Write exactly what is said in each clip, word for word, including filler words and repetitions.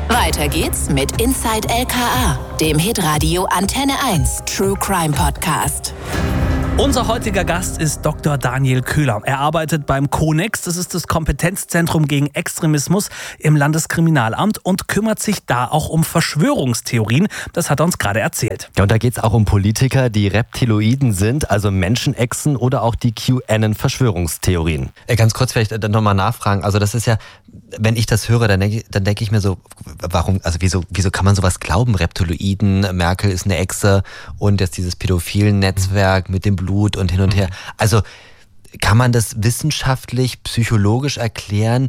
Weiter geht's mit Inside L K A, dem Hitradio Antenne eins True Crime Podcast. Unser heutiger Gast ist Doktor Daniel Köhler. Er arbeitet beim Konex, das ist das Kompetenzzentrum gegen Extremismus im Landeskriminalamt und kümmert sich da auch um Verschwörungstheorien. Das hat er uns gerade erzählt. Ja, und da geht es auch um Politiker, die Reptiloiden sind, also Menschenechsen oder auch die QAnon-Verschwörungstheorien. Äh, ganz kurz vielleicht dann nochmal nachfragen. Also das ist ja, wenn ich das höre, dann denke dann denk ich mir so, warum, also wieso, wieso kann man sowas glauben? Reptiloiden, Merkel ist eine Echse und jetzt dieses pädophilen Netzwerk mit dem Blut und hin und her. Also kann man das wissenschaftlich, psychologisch erklären,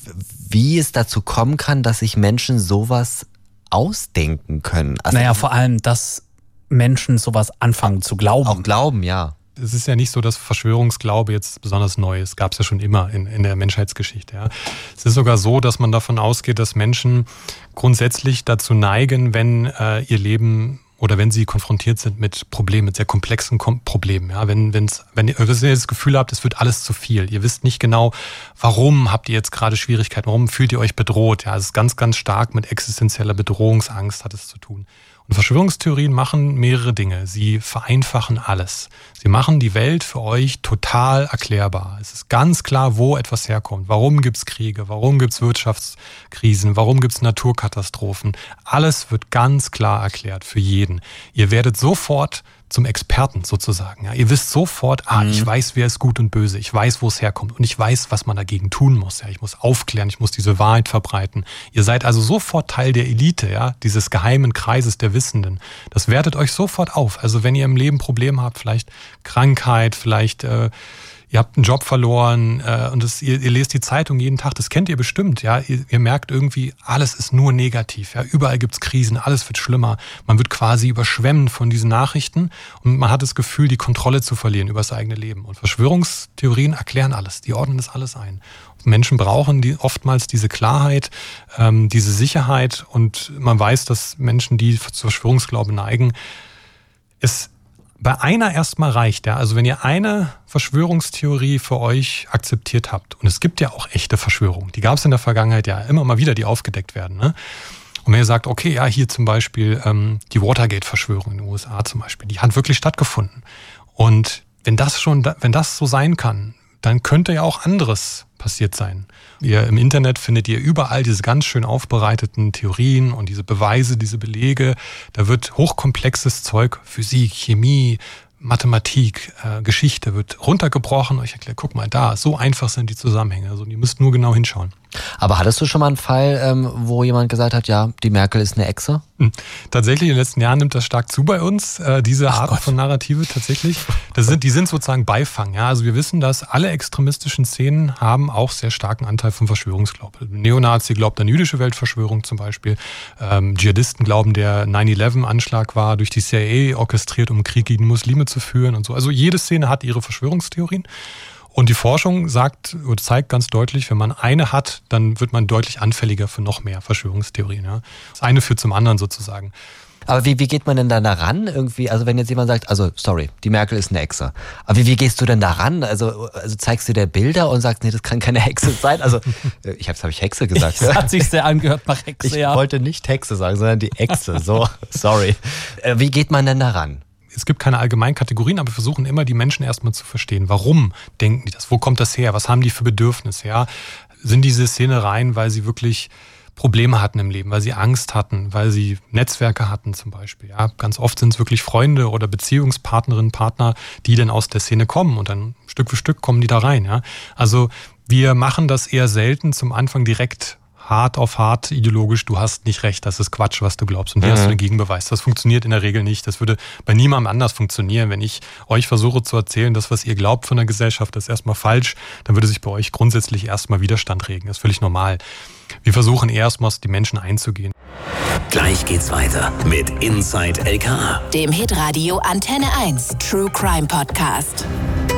wie es dazu kommen kann, dass sich Menschen sowas ausdenken können? Also naja, vor allem, dass Menschen sowas anfangen zu glauben. Auch glauben, ja. Es ist ja nicht so, dass Verschwörungsglaube jetzt besonders neu ist. Gab es ja schon immer in, in der Menschheitsgeschichte. Ja. Es ist sogar so, dass man davon ausgeht, dass Menschen grundsätzlich dazu neigen, wenn äh, ihr Leben oder wenn sie konfrontiert sind mit Problemen, mit sehr komplexen Kom- Problemen. Ja, wenn, wenn's, wenn ihr das Gefühl habt, es wird alles zu viel. Ihr wisst nicht genau, warum habt ihr jetzt gerade Schwierigkeiten, warum fühlt ihr euch bedroht. Ja, es ist ganz, ganz stark mit existenzieller Bedrohungsangst hat es zu tun. Und Verschwörungstheorien machen mehrere Dinge. Sie vereinfachen alles. Sie machen die Welt für euch total erklärbar. Es ist ganz klar, wo etwas herkommt. Warum gibt's Kriege? Warum gibt's Wirtschaftskrisen? Warum gibt's Naturkatastrophen? Alles wird ganz klar erklärt für jeden. Ihr werdet sofort zum Experten sozusagen. Ja, ihr wisst sofort, ah, ich weiß, wer ist gut und böse. Ich weiß, wo es herkommt. Und ich weiß, was man dagegen tun muss. Ja, ich muss aufklären, ich muss diese Wahrheit verbreiten. Ihr seid also sofort Teil der Elite, ja, dieses geheimen Kreises der Wissenden. Das wertet euch sofort auf. Also wenn ihr im Leben Probleme habt, vielleicht Krankheit, vielleicht äh, ihr habt einen Job verloren äh, und das, ihr, ihr lest die Zeitung jeden Tag, das kennt ihr bestimmt. Ja, ihr, ihr merkt irgendwie, alles ist nur negativ. Ja, überall gibt's Krisen, alles wird schlimmer. Man wird quasi überschwemmt von diesen Nachrichten und man hat das Gefühl, die Kontrolle zu verlieren über das eigene Leben. Und Verschwörungstheorien erklären alles, die ordnen das alles ein. Und Menschen brauchen die, oftmals diese Klarheit, ähm, diese Sicherheit und man weiß, dass Menschen, die zu Verschwörungsglauben neigen, es bei einer erstmal reicht, ja. Also wenn ihr eine Verschwörungstheorie für euch akzeptiert habt, und es gibt ja auch echte Verschwörungen, die gab es in der Vergangenheit ja immer mal wieder, die aufgedeckt werden, ne? Und wenn ihr sagt, okay, ja, hier zum Beispiel ähm, die Watergate-Verschwörung in den U S A zum Beispiel, die hat wirklich stattgefunden. Und wenn das schon, wenn das so sein kann, dann könnte ja auch anderes passiert sein. Ihr im Internet findet ihr überall diese ganz schön aufbereiteten Theorien und diese Beweise, diese Belege. Da wird hochkomplexes Zeug, Physik, Chemie, Mathematik, äh, Geschichte wird runtergebrochen. Und ich erkläre, guck mal da, so einfach sind die Zusammenhänge. Also ihr müsst nur genau hinschauen. Aber hattest du schon mal einen Fall, ähm, wo jemand gesagt hat, ja, die Merkel ist eine Echse? Tatsächlich, in den letzten Jahren nimmt das stark zu bei uns, äh, diese Ach Art Gott. von Narrative tatsächlich. Das sind, die sind sozusagen Beifang. Ja? Also wir wissen, dass alle extremistischen Szenen haben auch sehr starken Anteil von Verschwörungsglauben. Neonazi glaubt an jüdische Weltverschwörung zum Beispiel. Ähm, Dschihadisten glauben, der nine eleven Anschlag war durch die C I A orchestriert, um Krieg gegen Muslime zu führen und so. Also jede Szene hat ihre Verschwörungstheorien. Und die Forschung sagt oder zeigt ganz deutlich, wenn man eine hat, dann wird man deutlich anfälliger für noch mehr Verschwörungstheorien. Ja. Das eine führt zum anderen sozusagen. Aber wie, wie geht man denn da ran irgendwie? Also wenn jetzt jemand sagt, also sorry, die Merkel ist eine Echse. Aber wie, wie gehst du denn da ran? Also, also zeigst du dir Bilder und sagst, nee, das kann keine Hexe sein? Also ich habe, habe ich Hexe gesagt. Das hat sich sehr angehört nach Hexe, ich ja. Ich wollte nicht Hexe sagen, sondern die Echse. So, sorry. Wie geht man denn da ran? Es gibt keine allgemeinen Kategorien, aber wir versuchen immer, die Menschen erstmal zu verstehen. Warum denken die das? Wo kommt das her? Was haben die für Bedürfnisse? Ja? Sind diese Szenereien, weil sie wirklich Probleme hatten im Leben, weil sie Angst hatten, weil sie Netzwerke hatten zum Beispiel? Ja? Ganz oft sind es wirklich Freunde oder Beziehungspartnerinnen, Partner, die dann aus der Szene kommen und dann Stück für Stück kommen die da rein. Ja? Also wir machen das eher selten zum Anfang direkt hart auf hart ideologisch, du hast nicht recht, das ist Quatsch, was du glaubst. Und hier mhm. hast du den Gegenbeweis. Das funktioniert in der Regel nicht. Das würde bei niemandem anders funktionieren. Wenn ich euch versuche zu erzählen, das, was ihr glaubt von der Gesellschaft, ist erstmal falsch, dann würde sich bei euch grundsätzlich erstmal Widerstand regen. Das ist völlig normal. Wir versuchen erstmals, die Menschen einzugehen. Gleich geht's weiter mit Inside L K A, dem Hitradio Antenne eins True Crime Podcast.